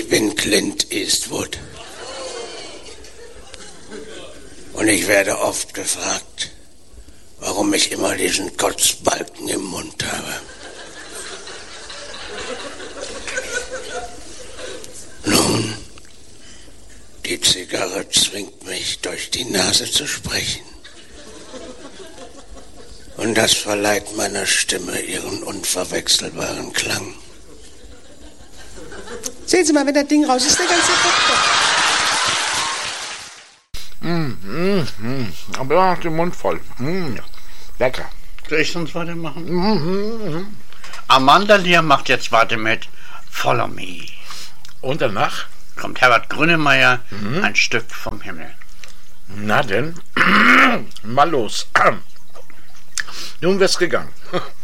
bin Clint Eastwood. Und ich werde oft gefragt, warum ich immer diesen Kotzbalken im Mund habe. Nun, die Zigarre zwingt mich, durch die Nase zu sprechen. Und das verleiht meiner Stimme ihren unverwechselbaren Klang. Sehen Sie mal, wenn das Ding raus ist, der ganze Kopf. Aber er hat den Mund voll. Lecker. Soll ich sonst weitermachen? Amanda Lear macht jetzt weiter mit Follow Me. Und danach? Kommt Herbert Grönemeyer, ein Stück vom Himmel. Na denn, mal los. Nun wär's gegangen.